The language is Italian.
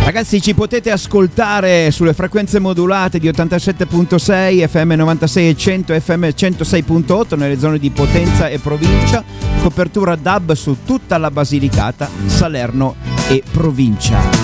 Ragazzi, ci potete ascoltare sulle frequenze modulate di 87.6, FM 96 e 100, FM 106.8 nelle zone di Potenza e provincia, copertura DAB su tutta la Basilicata, Salerno e provincia.